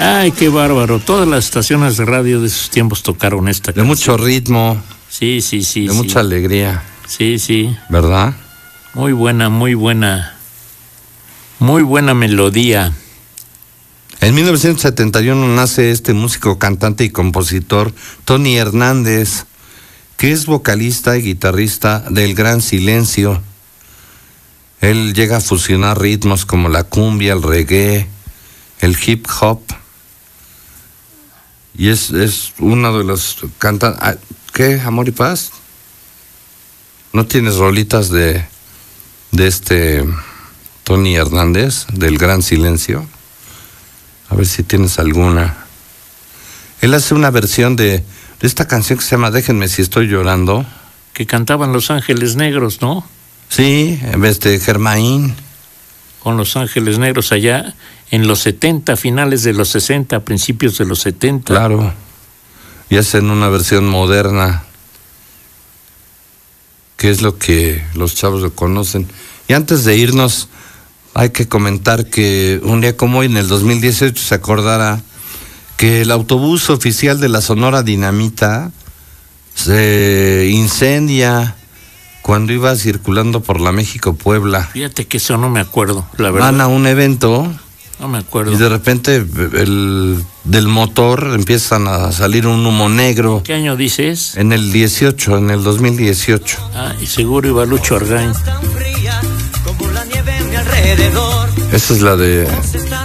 Ay, qué bárbaro. Todas las estaciones de radio de esos tiempos tocaron esta De canción. mucho ritmo, Sí. de mucha alegría, Sí. ¿verdad? Muy buena melodía. En 1971 nace este músico, cantante y compositor Tony Hernández, que es vocalista y guitarrista del Gran Silencio. Él llega a fusionar ritmos como la cumbia, el reggae, el hip hop. Y es uno de los cantantes. ¿Qué, Amor y Paz? ¿No tienes rolitas de este Tony Hernández, del Gran Silencio? A ver si tienes alguna. Él hace una versión de esta canción que se llama Déjenme si estoy llorando. Que cantaban Los Ángeles Negros, ¿no? Sí, en vez de Germain. Con Los Ángeles Negros allá en los 70, finales de los 60, principios de los 70. Claro. Y hacen una versión moderna, que es lo que los chavos lo conocen. Y antes de irnos, hay que comentar que un día como hoy, en el 2018, se acordará que el autobús oficial de la Sonora Dinamita se incendia cuando iba circulando por la México-Puebla. Fíjate que eso no me acuerdo, la verdad. Van a un evento No me acuerdo. y de repente del motor empiezan a salir un humo negro. ¿Qué año dices? En el 2018. Ah, y seguro iba Lucho Argain. Esa es la de